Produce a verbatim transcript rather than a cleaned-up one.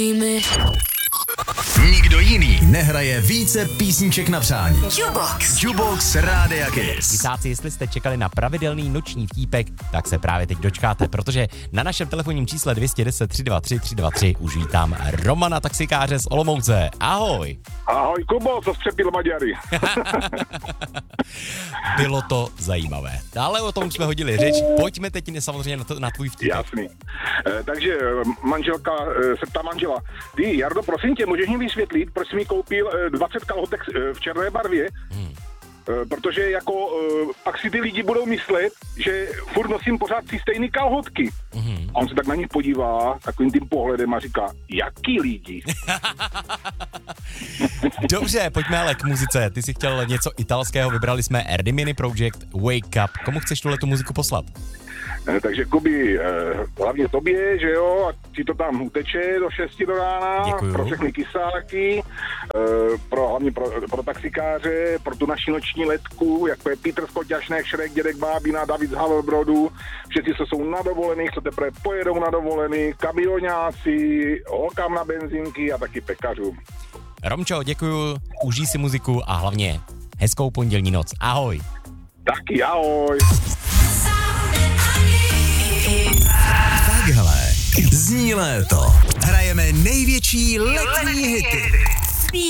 Nikdo jiný nehraje více písniček na přání. Jukebox. Jukebox Rádia Kiss. Diváci, jestli jste čekali na pravidelný noční vtípek, tak se právě teď dočkáte, protože na našem telefonním čísle dvě jedna nula tři dva tři tři dva tři už vítám Romana, taxikáře z Olomouce. Ahoj. Ahoj, Kubo, co střepil Maďary. Bylo to zajímavé. Ale o tom jsme hodili řeč. Pojďme teď samozřejmě na, to, na tvůj vtípek. Jasný. E, takže manželka e, se ptá manžela. Ty, Jardo, prosím tě, můžeš mi vysvětlit, proč jsi mi koupil e, dvacet kalhotek e, v černé barvě? Hmm. E, protože jako e, pak si ty lidi budou myslet, že furt nosím pořád ty stejný kalhotky. Hmm. A on se tak na nich podívá takovým tím pohledem a říká, jaký lidi? Dobře, pojďme ale k muzice. Ty jsi chtěl něco italského, vybrali jsme Erdy Mini Project, Wake Up. Komu chceš tuhle tu muziku poslat? E, takže Kubi, e, hlavně tobě, že jo, a ti to tam uteče do šesti do rána. Děkuju. Pro všechny kysáky, e, pro, hlavně pro, pro taxikáře, pro tu naši noční letku, jako je Petr Skoťašnek, Šrek, Dědek Bábina, David z Havelbrodu, všetci, co jsou na dovolených, co teprve pojedou na dovolených, kamioňáci, holkám na benzínky a taky pekařům. Romčo, děkuju, užij si muziku a hlavně hezkou pondělní noc. Ahoj. Taky ahoj. Takhle zní léto. Hrajeme největší letní hity.